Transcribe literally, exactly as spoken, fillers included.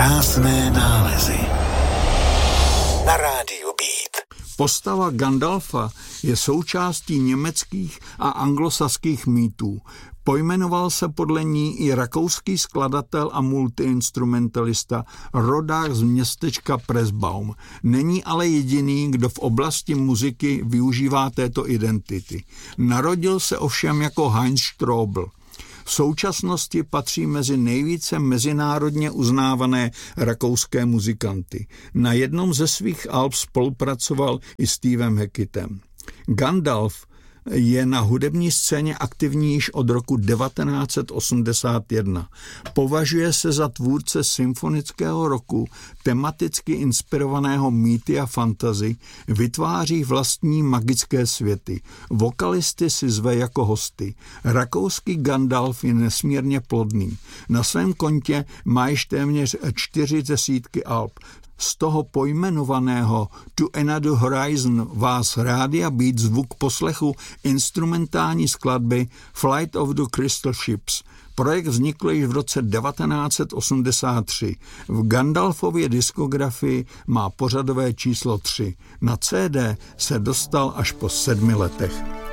Krásné nálezy na rádiu Beat. Postava Gandalfa je součástí německých a anglosaských mýtů. Pojmenoval se podle ní i rakouský skladatel a multiinstrumentalista, rodák z městečka Pressbaum. Není ale jediný, kdo v oblasti muziky využívá této identity. Narodil se ovšem jako Heinz Strobl. V současnosti patří mezi nejvíce mezinárodně uznávané rakouské muzikanty. Na jednom ze svých alb spolupracoval i Stevem Hackettem. Gandalf je na hudební scéně aktivní již od roku devatenáct set osmdesát jedna. Považuje se za tvůrce symfonického rocku, tematicky inspirovaného mýty a fantasy, vytváří vlastní magické světy. Vokalisty si zve jako hosty. Rakouský Gandalf je nesmírně plodný. Na svém kontě má již téměř čtyři desítky alb. Z toho pojmenovaného To Another Horizon vás Rádia Beat zvuk poslechu instrumentální skladby Flight of the Crystal Ships. Projekt vznikl již v roce devatenáct set osmdesát tři. V Gandalfově diskografii má pořadové číslo tři. Na C D se dostal až po sedmi letech.